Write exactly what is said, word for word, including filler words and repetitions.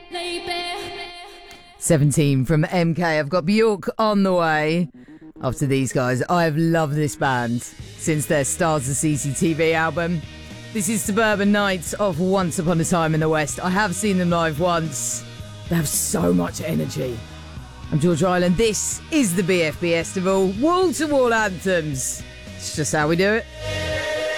seventeen from M K. I've got Bjork on the way. After these guys, I've loved this band since their Stars of C C T V album. This is Suburban Nights of Once Upon a Time in the West. I have seen them live once. They have so much energy. I'm George Ryland. This is the B F B Festival. Wall-to-wall anthems. It's just how we do it.